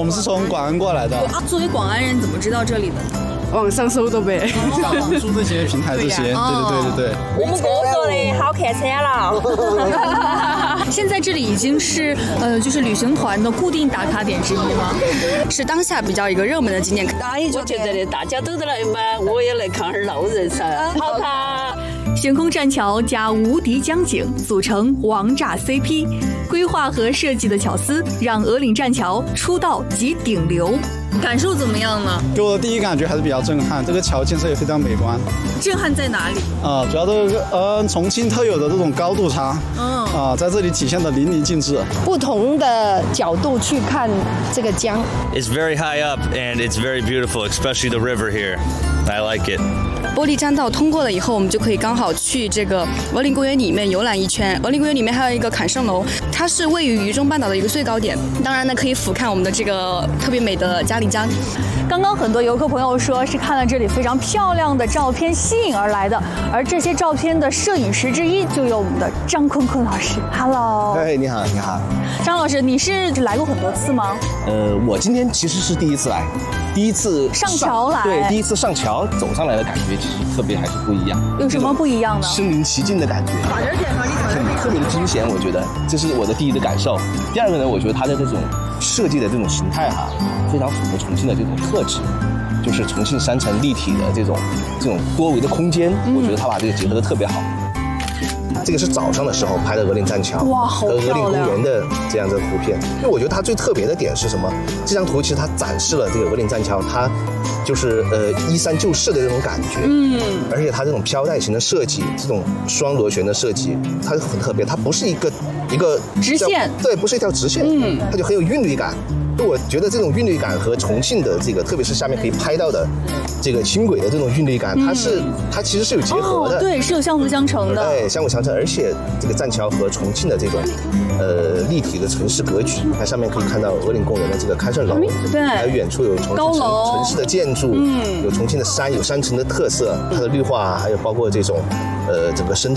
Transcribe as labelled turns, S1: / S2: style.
S1: 们是从广安过来的。
S2: 作为广安人，怎么知道这里的？
S3: 网上搜的呗，
S1: 小红书这些平台这些，对。
S4: 我们哥说的好看车了。
S2: 现在这里已经是就是旅行团的固定打卡点之一吗？
S3: 是当下比较一个热门的景点。
S4: 我觉得大家都在来嘛，我也来看下老人噻，好看。
S2: 悬空栈桥加无敌江景组成王炸 CP， 规划和设计的巧思让鹅岭栈桥出道即顶流。感受怎么样呢？
S1: 给我的第一感觉还是比较震撼，这个桥建设也非常美观。
S2: 震撼在哪里？
S1: 主要都是重庆特有的这种高度差，在这里体现的淋漓尽致。
S5: 不同的角度去看这个江。
S6: It's very high up and it's very beautiful, especially the river here. I like it.
S3: 玻璃栈道通过了以后，我们就可以刚好去这个鹅岭公园里面游览一圈。鹅岭公园里面还有一个坎圣楼，它是位于渝中半岛的一个最高点，当然呢可以俯瞰我们的这个特别美的嘉陵江。
S2: 刚刚很多游客朋友说是看了这里非常漂亮的照片吸引而来的，而这些照片的摄影师之一就有我们的张坤坤老师。Hello，
S7: 哎，你好，你好，
S2: 张老师，你是来过很多次吗？
S7: 我今天其实是第一次来，第一次
S2: 上桥来，
S7: 对，第一次上桥走上来的感觉，其实特别还是不一样。
S2: 有什么不一样呢？
S7: 身临其境的感觉，特别的惊险，我觉得这是我的第一的感受。第二个呢，我觉得它的这种设计的这种形态非常符合重庆的这种特质，就是重庆山城立体的这种多维的空间，我觉得它把这个结合的特别好。这个是早上的时候拍的鹅岭栈桥和鹅岭公园的这样的图片。因为我觉得它最特别的点是什么？这张图其实它展示了这个鹅岭栈桥，它就是依山就势的这种感觉，而且它这种飘带型的设计，这种双螺旋的设计，它很特别，它不是一个
S2: 直线，
S7: 对，不是一条直线，它就很有韵律感。我觉得这种韵律感和重庆的这个，特别是下面可以拍到的这个轻轨的这种韵律感，它其实是有结合的，
S2: 对，是有相辅相成的，
S7: 对，相辅相成。而且这个栈桥和重庆的这种立体的城市格局，它上面可以看到鹅岭公园的这个看胜楼，
S2: 对，
S7: 还有远处有重庆城市的建筑，有重庆的山，有山城的特色，它的绿化，还有包括这种整个生态。